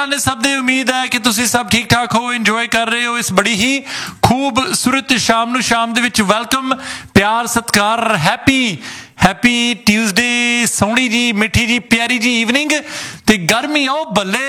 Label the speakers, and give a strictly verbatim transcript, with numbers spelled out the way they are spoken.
Speaker 1: ਨੇ ਸਭ ਦੀ ਉਮੀਦ ਹੈ ਕਿ ਤੁਸੀਂ ਸਭ ਠੀਕ ਠਾਕ ਹੋ, ਇੰਜੋਏ ਕਰ ਰਹੇ ਹੋ ਇਸ ਬੜੀ ਹੀ ਖੂਬਸੂਰਤ ਸ਼ਾਮ ਨੂੰ। ਸ਼ਾਮ ਦੇ ਵਿੱਚ ਵੈਲਕਮ, ਪਿਆਰ, ਸਤਿਕਾਰ, ਹੈਪੀ ਹੈਪੀ ਟਿਊਜ਼ਡੇ, ਸੋਹਣੀ ਜੀ, ਮਿੱਠੀ ਜੀ, ਪਿਆਰੀ ਜੀ ਈਵਨਿੰਗ। ਤੇ ਗਰਮੀ ਉਹ ਬੱਲੇ